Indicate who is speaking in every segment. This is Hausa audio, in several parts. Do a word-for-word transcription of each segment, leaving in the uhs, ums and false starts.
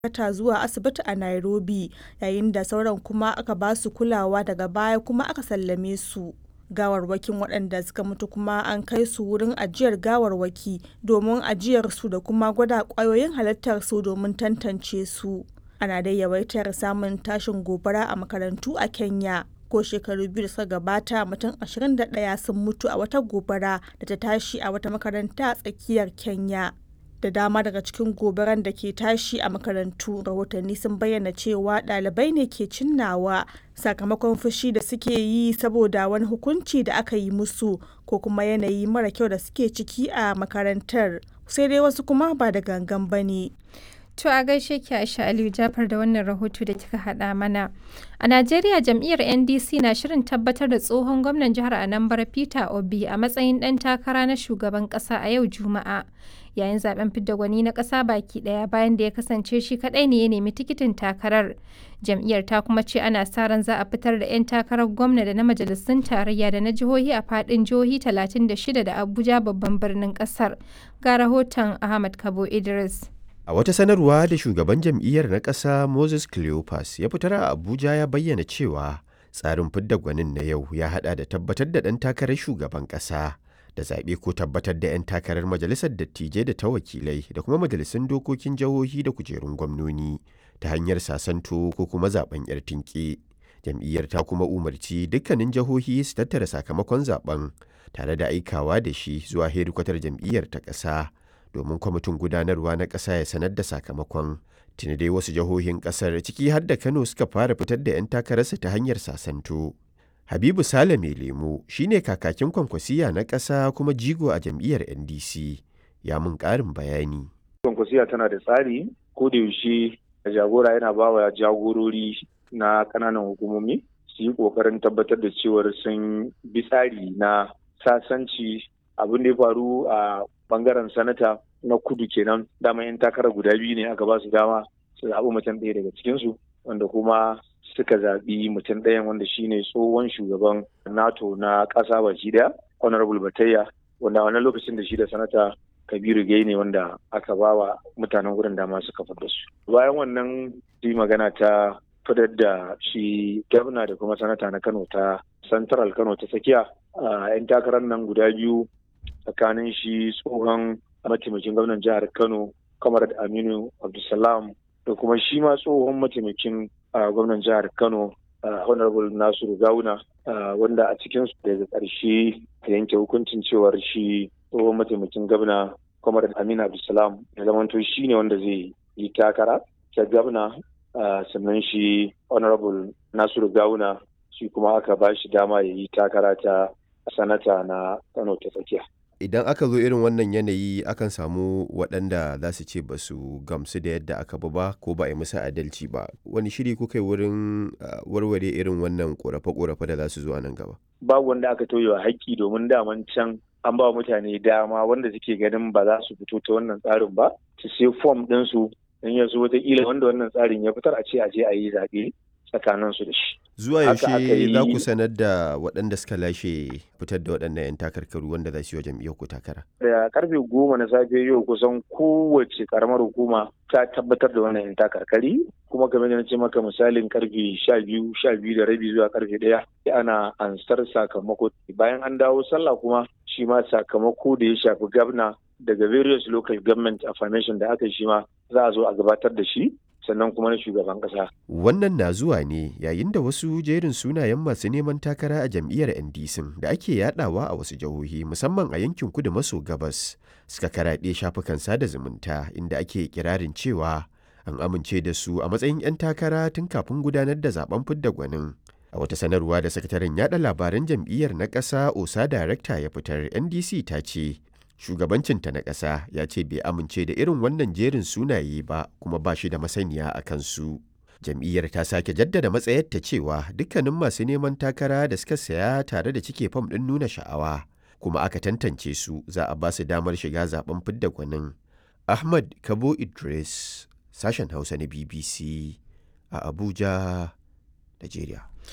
Speaker 1: ta zuwa asibiti a Nairobi, yayin da sauran kuma aka ba su kulawa daga baya kuma aka sallame su. Gawarwakin waɗanda suka mutu kuma an kai su wurin ajiyar gawarwaki domin ajiyarsu da kuma gwada ƙwayoyin halittarsu domin tantance su. Ana dai yawaitar samun tashin gobara a makarantu a Kenya. Ko shekaru biyu da suka gabata mutum ashirin da ɗaya sun mutu a wata gobara da ta tashi a wata makaranta a tsakiyar Kenya. Da dama daga cikin gobaran da ke tashi a makarantu, rahotanni sun bayyana cewa ɗalibai ne ke cinnawa sakamakon fushi da suke yi saboda wani hukunci da aka yi musu ko kuma yanayi mara kyau da suke ciki a makarantar, sai dai wasu kuma ba da gangan ba ne.
Speaker 2: To a gaishe ki Aisha Aliyu Jafar da wannan rahoto da kika haɗa mana. A Najeriya jam'iyyar N D C na shirin tabbatar da tsohon gwamnan jihar Anambra Peter Obi a matsayin ɗan takara na shugaban ƙasa a yau Juma'a. Yayin zaben fidda gwani na ƙasa baki ɗaya bayan da ya kasance shi kaɗai ne ya nemi tikitin takarar. Jam'iyyar ta kuma ce ana sa ran za a fitar da 'yan takarar gwamna da na majalisun tarayya da na jihohi a faɗin jihohi talatin da shida da Abuja babban birnin ƙasar. Ga rahoton Ahmad Kabo Idris.
Speaker 3: A wata sanarwa da shugaban jam'iyyar na ƙasa Moses Cleopas ya fitar a Abuja ya bayyana cewa tsarin fidda gwanin na yau ya haɗa da tabbatar da ɗan takarar shugaban ƙasa da zaɓe ko tabbatar da 'yan takarar majalisar dattijai da ta wakilai da kuma majalisun dokokin jihohi da kujerun gwamnoni ta hanyar sasanto ko kuma zaɓen 'yar tinƙe. Jam'iyyar ta kuma umarci dukkanin jihohi su tattara sakamakon zaɓen tare da aikawa da shi zuwa hedikwatar jam'iyyar ta ƙasa. domin kwamitin gudanarwa na ƙasa ya sanar da sakamakon. Tuni dai wasu jihohin ƙasar ciki har da Kano suka fara fitar da 'yan takararsa ta hanyar sasanto. Habibu Sale mai lemo shine kakakin kwankwasiya na ƙasa kuma jigo a jam'iyyar N D C. Ya mun ƙarin bayani.
Speaker 4: Kwankwasiya tana da tsari, ko da yaushe jagora yana ba wa jagorori na ƙananan hukumomi su yi ƙoƙarin tabbatar da cewar sun bi tsari na sasanci. Abin da ya faru a bangaren sanata na kudu kenan, dama yan takarar guda biyu ne aka ba su dama su zaɓi mutum ɗaya daga cikinsu, wanda kuma suka zaɓi mutum ɗayan wanda shine tsohon shugaban NATO na ƙasa baki ɗaya, Honorable Batayya, wanda a wannan lokacin da shi da sanata Kabiru Gai ne wanda aka ba wa mutanen wurin dama suka fitar da su. Bayan wannan yi magana ta fitar da shi gwamna da kuma sanata na Kano ta Central Kano ta tsakiya, yan takarar nan guda biyu tsakanin shi tsohon mataimakin gwamnan jihar Kano Comrade Aminu Abdulsalam da kuma shi ma tsohon mataimakin gwamnan jihar Kano Honorable Nasiru Gawuna, wanda a cikin su daga ƙarshe ta yanke hukuncin cewar shi tsohon mataimakin gwamna Comrade Aminu Abdulsalam ya zamanto shi ne wanda zai yi takara ta gwamna, sannan shi Honorable Nasiru Gawuna shi kuma aka ba shi dama ya yi takara ta sanata na Kano ta tsakiya.
Speaker 3: Idan aka zo irin wannan yanayi akan samu waɗanda za su ce ba su gamsu da yadda aka bi ba ko ba a yi musu adalci ba. Wani shiri kuka yi wurin warware irin wannan ƙorafe-ƙorafe da za su zo nan gaba?
Speaker 4: Babu wanda aka toyewa haƙƙi, domin daman can an ba mutane dama wanda suke ganin ba za su fito ta wannan tsarin ba su sai fom ɗinsu in ya zo wataƙila wanda wannan tsarin ya fitar a ce a je a yi zaɓe tsakaninsu da shi.
Speaker 3: Zuwa yaushe za ku sanar da waɗanda suka lashe fitar da waɗannan 'yan takarkaru wanda za su yi wa jam'iyyar ku takara?
Speaker 4: Da karfe goma na safe yau kusan kowace karamar hukuma ta tabbatar da wannan 'yan takarkari, kuma kamar da na ce maka misalin karfe sha biyu sha biyu da rabi zuwa karfe ɗaya ana ansar sakamako. Bayan an dawo sallah kuma shi ma sakamako da ya shafi gabna daga various local government affirmation da aka yi shi ma za a zo a gabatar da shi, sannan kuma na shugaban kasa.
Speaker 3: Wannan na zuwa ne yayin da wasu jerin sunayen masu neman takara a jam'iyyar N D C da ake yadawa a wasu jihohi musamman a yankin kudu maso gabas suka karaɗe shafukan sada zumunta, inda ake kirarin cewa an amince da su a matsayin 'yan takara tun kafin gudanar da zaben fidda gwanin. A wata sanarwa da sakataren yada labaran jam'iyyar na ƙasa Osa Darekta ya fitar, N D C ta ce shugabancinta na ƙasa ya ce bai amince da irin wannan jerin sunaye ba kuma ba shi da masaniya a kansu. Jam'iyyar ta sake jaddada matsayarta cewa dukkanin masu neman takara da suka saya tare da cike fam ɗin nuna sha'awa kuma aka tantance su za a ba su damar shiga zaben fidda gwanin. Ahmad Kabo Idris, sashen Hausa na B B C a Abuja, Najeriya.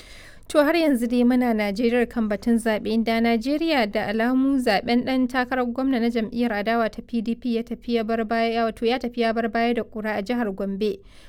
Speaker 2: To har yanzu dai muna Najeriya kan batun zaɓe inda Najeriya da alamu zaɓen ɗan takarar gwamna na jam'iyyar adawa ta P D P ya tafi ya bar baya wato ya tafi ya bar baya da ƙura a jihar Gombe